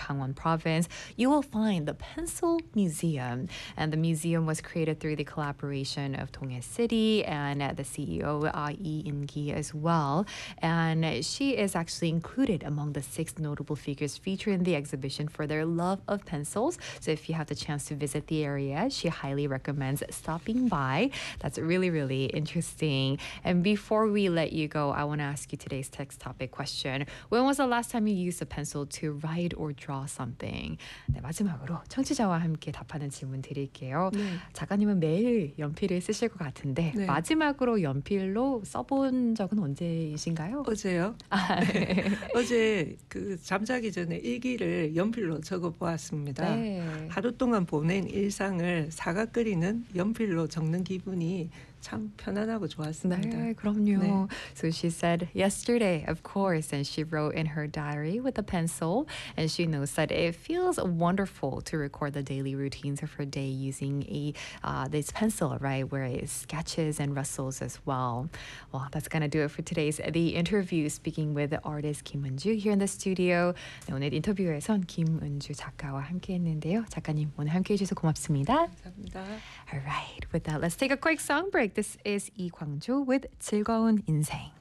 Gangwon province, you will find the Pencil Museum. And the museum was created through the collaboration of Donghae City and the CEO Lee In-gi as well. And she is actually included among the 6 notable figures featured in the exhibition for their love of pencils. So if you have the chance to visit the area, she highly recommends stopping by. That's really, really interesting. And before we let you go, I want to ask you today's text topic question. When was the last time you used a pencil to write or draw something? 네, 마지막으로 청취자와 함께 답하는 질문 드릴게요. 네. 작가님은 매일 연필을 쓰실 것 같은데 네. 마지막으로 연필로 써본 적은 언제이신가요? 어제요? 어제 잠자기 전에 일기를 연필로 적어보았습니다. 네. 하루 동안 보낸 일상을 사각거리는 연필로 적는 기분이 참 편안하고 좋았습니다. 네, 그럼요. 네. So she said yesterday, of course, and she wrote in her diary with a pencil, and she knows that it feels wonderful to record the daily routines of her day using this pencil, right, where it sketches and rustles as well. Well, that's gonna do it for today's The Interview, speaking with the artist Kim Eun-ju here in the studio. 네, 오늘 인터뷰에선 김은주 작가와 함께했는데요. 작가님 오늘 함께해 주셔서 고맙습니다. 감사합니다. All right, with that, let's take a quick song break. This is 이 광조 with 즐거운 인생.